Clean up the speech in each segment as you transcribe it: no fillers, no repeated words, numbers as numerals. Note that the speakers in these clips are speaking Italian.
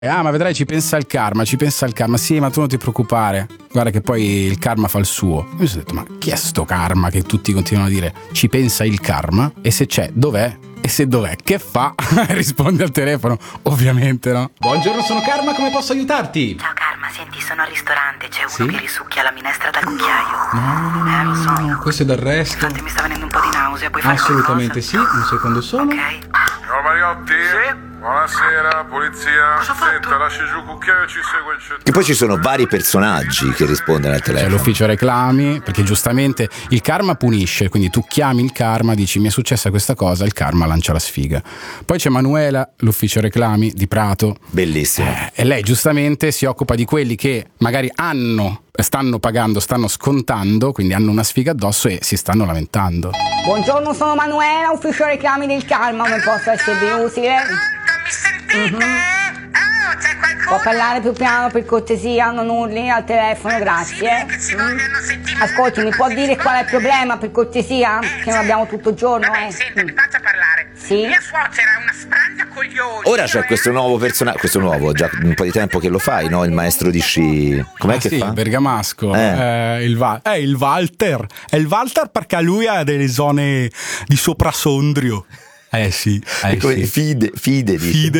Ah, ma vedrai, ci pensa il karma. Sì, ma tu non ti preoccupare, guarda che poi il karma fa il suo. Io mi sono detto, ma chi è sto karma che tutti continuano a dire ci pensa il karma? E se c'è, dov'è? E se dov'è, che fa? Risponde al telefono, ovviamente, no? Buongiorno, sono Karma, come posso aiutarti? Ciao Karma, senti, sono al ristorante, c'è uno che risucchia la minestra dal cucchiaio. No, lo so. questo è del resto. Infatti mi sta venendo un po' di nausea, puoi fare Assolutamente qualcosa? sì, un secondo solo. Ok. Ciao Mariotti. Sì? Buonasera, polizia. Cosa ho fatto? Senta, lasci giù il cucchiaio e ci segue il centro. Che poi ci sono vari personaggi che rispondono al C'è telefono. l'ufficio reclami, perché giustamente il karma punisce, quindi tu chiami il karma, dici mi è successa questa cosa, il karma lancia la sfiga. Poi c'è Manuela, l'ufficio reclami di Prato. Bellissimo. E lei giustamente si occupa di quelli che magari stanno pagando, stanno scontando, quindi hanno una sfiga addosso e si stanno lamentando. Buongiorno, sono Manuela, ufficio reclami del karma, come posso esservi utile? Non mi sentite? Oh, c'è qualcuno? Può parlare più piano per cortesia, non urli al telefono, grazie. Che ci vogliono sentire. Ascolti, mi può dire qual è il problema per cortesia? Che non abbiamo tutto il giorno, Vabbè, senta, mi faccia parlare. Sì? Mia suocera è una sfrangiacoglioni. Ora c'è questo nuovo personaggio, questo nuovo, già un po' di tempo che lo fai, no? Il maestro di sci. Com'è che sì, fa? bergamasco. Eh. Il Walter. È il Walter perché lui ha delle zone di soprasondrio. Sì. Come Sì. Fide,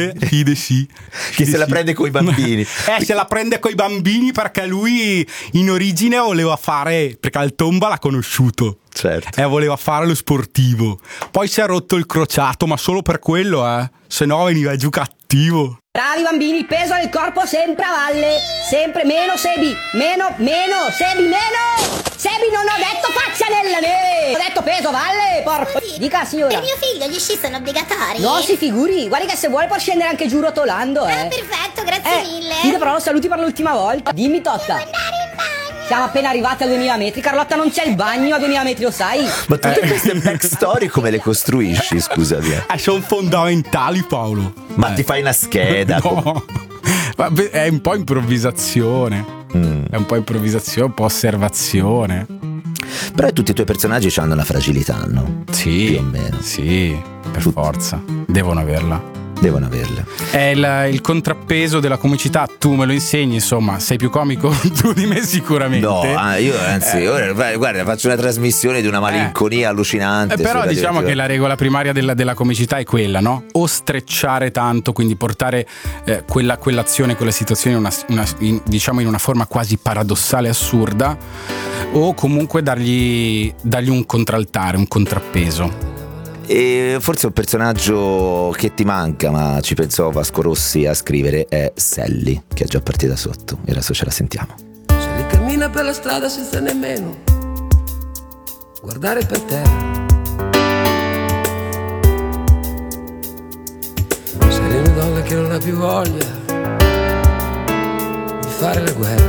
Sì. che se la prende coi bambini. Se la prende coi bambini perché lui in origine voleva fare, perché al Tomba l'ha conosciuto. Certo. Voleva fare lo sportivo. Poi si è rotto il crociato, ma solo per quello, se no veniva giù cattivo. Bravi bambini, il peso del corpo sempre a valle. Sempre meno Sebi, meno, Sebi, meno. Sebi, non ho detto faccia nella neve. Ho detto peso a valle, porco. Dica signora. Per mio figlio gli sci sono obbligatori? No, si figuri, guardi che se vuole può scendere anche giù rotolando, Perfetto, grazie mille. Dite però, saluti per l'ultima volta. Dimmi Totta. Devo andare in bagno. Siamo appena arrivati a 2000 metri, Carlotta, non c'è il bagno a 2000 metri, lo sai? Ma tutte queste backstory come le costruisci, scusami? Sono fondamentali, Paolo. Ma ti fai una scheda? No. Vabbè, è un po' improvvisazione. È un po' improvvisazione, un po' osservazione. Però tutti i tuoi personaggi hanno una fragilità, no? Sì, Più o meno. sì, per forza. Devono averla. Devono averla. È il contrappeso della comicità. Tu me lo insegni, insomma, sei più comico tu di me sicuramente. No, io anzi, ora guarda, faccio una trasmissione di una malinconia allucinante. Però diciamo che la regola primaria della comicità è quella, no? O strecciare tanto, quindi portare quell'azione, quella situazione diciamo in una forma quasi paradossale, assurda, o comunque dargli un contraltare, un contrappeso. E forse un personaggio che ti manca, ma ci pensò Vasco Rossi a scrivere, è Sally, che è già partita sotto, e adesso ce la sentiamo. Se lei cammina per la strada senza nemmeno guardare per terra, se lei è una donna che non ha più voglia di fare la guerra,